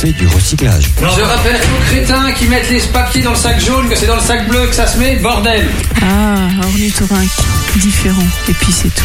c'est du recyclage. Je rappelle aux crétins qui mettent les papiers dans le sac jaune que c'est dans le sac bleu que ça se met, bordel. Ah, ornithorynque, différent. Et puis c'est tout.